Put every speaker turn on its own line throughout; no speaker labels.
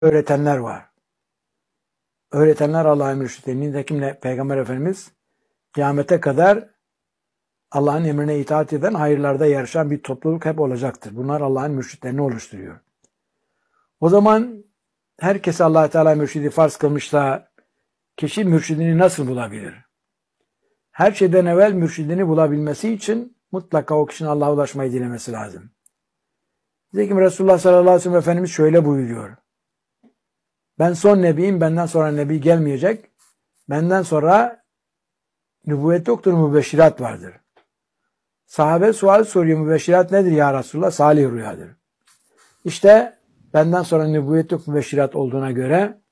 öğretenler var. Öğretenler Allah'ın mürşitleri. Nitekim Peygamber Efendimiz kıyamete kadar Allah'ın emrine itaat eden, hayırlarda yarışan bir topluluk hep olacaktır. Bunlar Allah'ın mürşitlerini oluşturuyor. O zaman herkes Allah Teala mürşidi farz kılmışsa kişi mürşidini nasıl bulabilir? Her şeyden evvel mürşidini bulabilmesi için mutlaka o kişinin Allah'a ulaşmayı dilemesi lazım. Nitekim Resulullah sallallahu aleyhi ve sellem Efendimiz şöyle buyuruyor. Ben son nebiyim, benden sonra nebi gelmeyecek. Benden sonra nübüvvet yoktur, mübeşşirat vardır. Sahabe sual soruyor, mübeşşirat nedir ya Resulullah? Salih rüyadır. İşte benden sonra nübüvvet yok, mübeşşirat olduğuna göre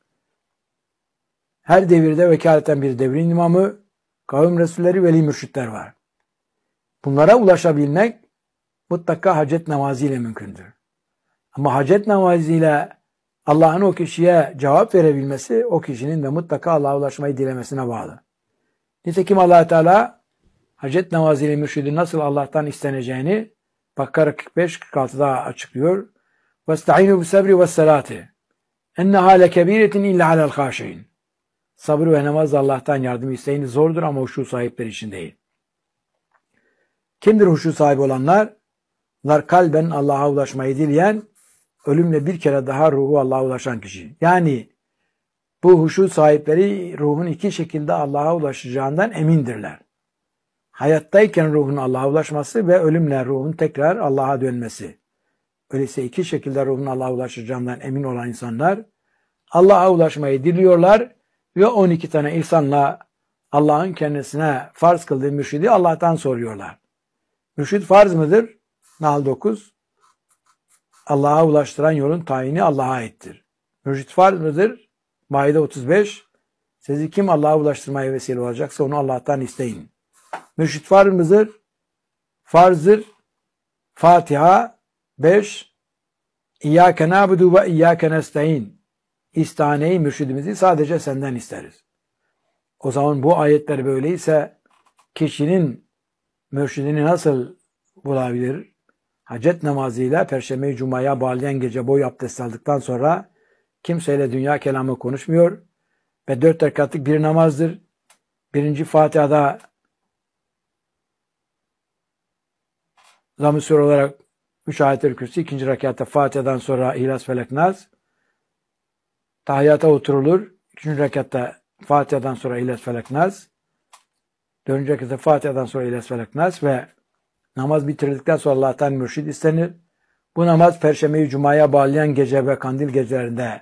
her devirde vekaleten bir devrin imamı, kavim resulleri, veli mürşitler var. Bunlara ulaşabilmek mutlaka hacet namazıyla mümkündür. Ama hacet namazıyla Allah'ın o kişiye cevap verebilmesi, o kişinin de mutlaka Allah'a ulaşmayı dilemesine bağlı. Nitekim Allah Teala hacet namazıyla mürşidin nasıl Allah'tan isteneceğini Bakara 45-46'da açıklıyor. وَاسْتَعِينُوا بِالسَّبْرِ وَالسَّلَاتِ اَنَّهَا لَكَب۪يرَةٍ اِلَّا عَلَى الْخَاشِعِينَ Sabır ve namaz Allah'tan yardım isteğini zordur ama huşu sahipleri için değil. Kimdir huşu sahibi olanlar? Bunlar kalben Allah'a ulaşmayı dileyen, ölümle bir kere daha ruhu Allah'a ulaşan kişi. Yani bu huşu sahipleri ruhun iki şekilde Allah'a ulaşacağından emindirler. Hayattayken ruhun Allah'a ulaşması ve ölümle ruhun tekrar Allah'a dönmesi. Öyleyse iki şekilde ruhun Allah'a ulaşacağından emin olan insanlar Allah'a ulaşmayı diliyorlar ve 12 tane ihsanla Allah'ın kendisine farz kıldığı mürşidi Allah'tan soruyorlar. Mürşid farz mıdır? Nahl 9. Allah'a ulaştıran yolun tayini Allah'a aittir. Mürşid farz mıdır? Maide 35. Sizi kim Allah'a ulaştırmaya vesile olacaksa onu Allah'tan isteyin. Mürşid farz mıdır? Farzdır. Fatiha 5. İyyâke nâbudu ve iyyâke nestaîn. İstaneyi, mürşidimizi sadece senden isteriz. O zaman bu ayetler böyleyse kişinin mürşidini nasıl bulabilir? Hacet namazıyla Perşembe-i Cuma'ya bağlayan gece boyu abdest aldıktan sonra kimseyle dünya kelamı konuşmuyor ve 4 rekatlık bir namazdır. Birinci Fatiha'da Zamm-ı Sûre olarak 3 ayet-el kürsü, ikinci rekatta Fatiha'dan sonra İhlas, Felek, Nas. Tahiyyata oturulur. Üçüncü rekatta Fatiha'dan sonra İhlas, Felek, Nas. Dördüncü rekatta Fatiha'dan sonra İhlas, Felek, Nas ve namaz bitirildikten sonra Allah'tan mürşid istenir. Bu namaz Perşembe-i Cuma'ya bağlayan gece ve kandil gecelerinde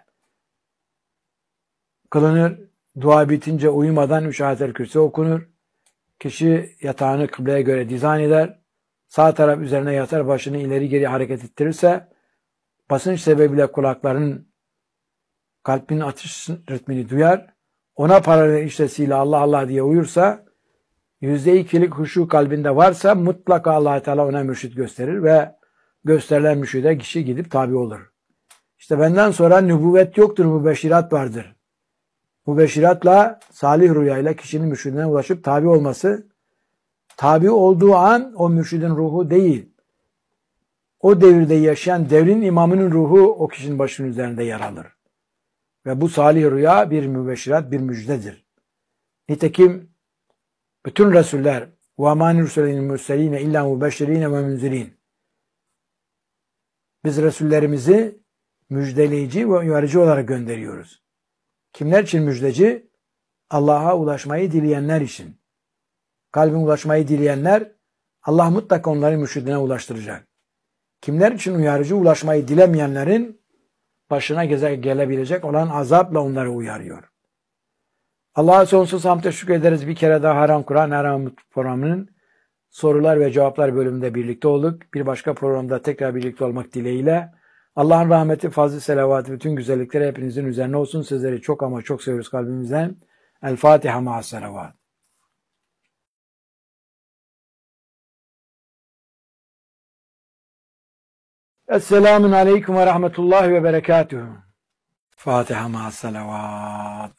kılınır. Dua bitince uyumadan 3 ayet-el kürsü okunur. Kişi yatağını kıbleye göre dizayn eder. Sağ taraf üzerine yatar, başını ileri geri hareket ettirirse basınç sebebiyle kulakların kalbinin atış ritmini duyar. Ona paralel işlesiyle Allah Allah diye uyursa %2'lik huşu kalbinde varsa mutlaka Allah Teala ona mürşid gösterir ve gösterilen mürşide kişi gidip tabi olur. İşte benden sonra nübüvvet yoktur, mübeşşirat vardır. Mübeşşiratla salih rüyayla kişinin mürşidine ulaşıp tabi olması, tabi olduğu an o mürşidin ruhu değil, o devirde yaşayan devrin imamının ruhu o kişinin başının üzerinde yer alır. Ve bu salih rüya bir mübeşşirat, bir müjdedir. Nitekim bütün Resuller وَمَا نُرْسَلِينَ الْمُرْسَلِينَ اِلَّا مُبَشِّر۪ينَ وَمُنْزِر۪ينَ Biz Resullerimizi müjdeleyici ve uyarıcı olarak gönderiyoruz. Kimler için müjdeci? Allah'a ulaşmayı dileyenler için. Kalbine ulaşmayı dileyenler, Allah mutlaka onları mürşidine ulaştıracak. Kimler için uyarıcı? Ulaşmayı dilemeyenlerin başına gelebilecek olan azapla onları uyarıyor. Allah'a sonsuz hamd teşekkür ederiz. Bir kere daha Haram Kur'an Haram programının sorular ve cevaplar bölümünde birlikte olduk. Bir başka programda tekrar birlikte olmak dileğiyle. Allah'ın rahmeti, fazl-ı selavatı, bütün güzellikleri hepinizin üzerine olsun. Sizleri çok ama çok seviyoruz kalbimizden. El Fatiha ma'as selavat. Esselamun aleyküm ve rahmetullahi ve berekatuhu. Fatiha ma'as selavat.